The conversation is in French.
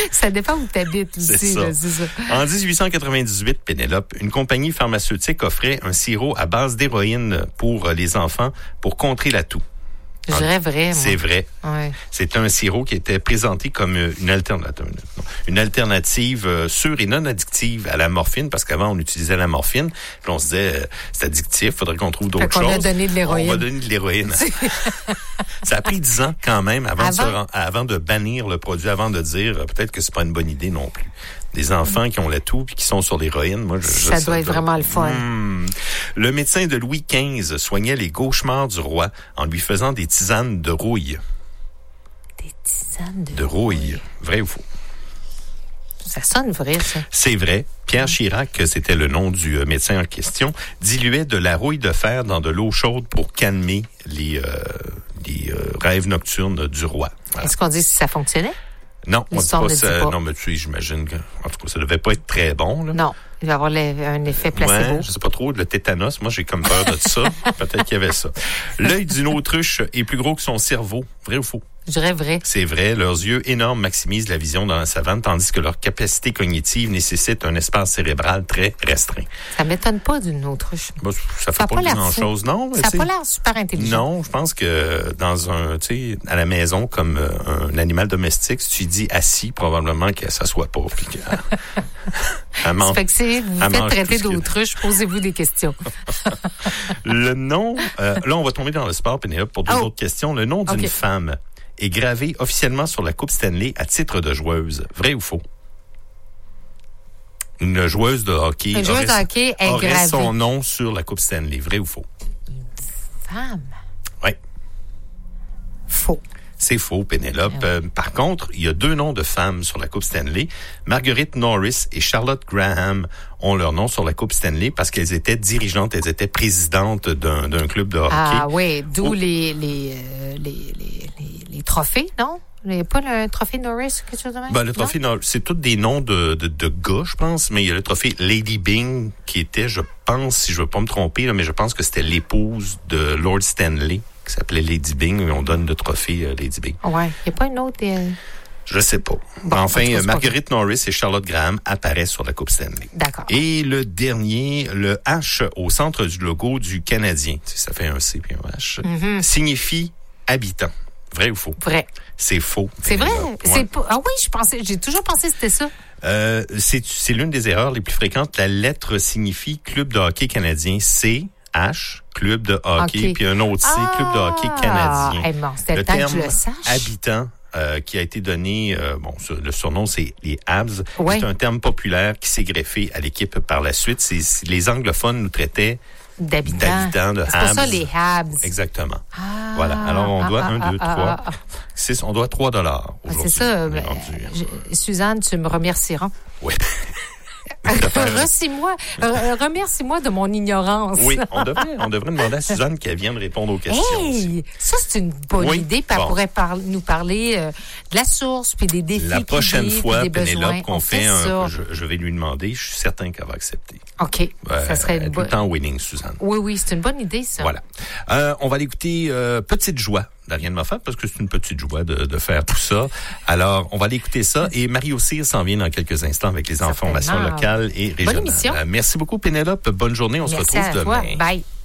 Ça dépend où tu habites aussi. C'est ça. Là, c'est ça. En 1898, Pénélope, une compagnie pharmaceutique offrait un sirop à base d'héroïne pour les enfants pour contrer la toux. Je dirais vrai, moi. C'est vrai. Ouais. C'est un sirop qui était présenté comme une alternative sûre et non addictive à la morphine, parce qu'avant, on utilisait la morphine, puis on se disait, c'est addictif, faudrait qu'on trouve d'autres choses. On a donné de l'héroïne. On va donner de l'héroïne. Ça a pris 10 ans quand même avant de bannir le produit, avant de dire peut-être que c'est pas une bonne idée non plus. Des enfants qui ont la toux puis qui sont sur l'héroïne, moi, ça doit être vraiment le fun. Le médecin de Louis XV soignait les cauchemars du roi en lui faisant des tisanes de rouille. Des tisanes de rouille. Vrai ou faux? Ça sonne vrai, ça. C'est vrai. Pierre Chirac, c'était le nom du médecin en question, diluait de la rouille de fer dans de l'eau chaude pour calmer les rêves nocturnes du roi. Voilà. Est-ce qu'on dit si ça fonctionnait? Non, on dit pas ça. Non, mais tu sais, j'imagine que, en tout cas, ça devait pas être très bon, là. Non. Il va y avoir un effet placebo. Ouais, je sais pas trop, le tétanos. Moi, j'ai comme peur de ça. Peut-être qu'il y avait ça. L'œil d'une autruche est plus gros que son cerveau. Vrai ou faux? Je dirais vrai. C'est vrai. Leurs yeux énormes maximisent la vision dans la savane, tandis que leur capacité cognitive nécessite un espace cérébral très restreint. Ça m'étonne pas d'une autruche. Bah, ça fait pas grand-chose, non? Ça n'a pas l'air super intelligent. Non, je pense que dans à la maison, comme un animal domestique, si tu dis assis, probablement que ça soit pas. Puis ça fait que si vous faites traiter d'autruche, posez-vous des questions. Le nom, là, on va tomber dans le sport, Pénélope, pour deux autres questions. Le nom d'une femme est gravé officiellement sur la Coupe Stanley à titre de joueuse. Vrai ou faux? Une joueuse de hockey, aurait son nom sur la Coupe Stanley. Vrai ou faux? Une femme? Oui. Faux. C'est faux, Pénélope. Par contre, il y a deux noms de femmes sur la Coupe Stanley. Marguerite Norris et Charlotte Graham ont leur nom sur la Coupe Stanley parce qu'elles étaient dirigeantes, elles étaient présidentes d'un club de hockey. Ah oui, d'où les trophées, non? Il n'y a pas le trophée Norris, quelque chose de même? Le trophée Norris, c'est tous des noms de gars, je pense, mais il y a le trophée Lady Byng qui était, je pense, si je ne veux pas me tromper, là, mais je pense que c'était l'épouse de Lord Stanley qui s'appelait Lady Byng, et on donne le trophée Lady Byng. Ouais, il n'y a pas une autre... Je sais pas. Bon, enfin, Marguerite Norris et Charlotte Graham apparaissent sur la Coupe Stanley. D'accord. Et le dernier, le H au centre du logo du Canadien, ça fait un C puis un H, signifie habitant. Vrai ou faux? Vrai. C'est faux. C'est vrai? Ouais. Ah oui, j'ai toujours pensé que c'était ça. C'est l'une des erreurs les plus fréquentes. La lettre signifie Club de hockey canadien. C-H, Club de hockey, puis un autre C, Club de hockey canadien. Bon, c'était le temps que je le sache. Habitant, qui a été donné, le surnom, c'est les Habs. Ouais. C'est un terme populaire qui s'est greffé à l'équipe par la suite. Les anglophones nous traitaient d'habitants de Habs. C'est pour ça les Habs. Exactement. Voilà. Alors, on doit 1, 2, 3, 6, on doit $3 aujourd'hui. C'est ça. Suzanne, tu me remercieras. Oui. Remercie-moi de mon ignorance. Oui, on devrait demander à Suzanne qu'elle vienne répondre aux questions. Hey, ça, c'est une bonne idée. Elle pourrait nous parler de la source, puis des défis. La prochaine fois, Pénélope, qu'on fait je vais lui demander, je suis certain qu'elle va accepter. OK. Ça serait une bonne... tout le temps winning, Suzanne. Oui, c'est une bonne idée, ça. Voilà. On va l'écouter Petite joie d'Ariane Moffat, parce que c'est une petite joie de faire tout ça. Alors, on va aller écouter ça. Et Mario Cyr s'en vient dans quelques instants avec les informations locales et régionales. Bonne émission. Merci beaucoup, Pénélope. Bonne journée. On se retrouve demain. Bye.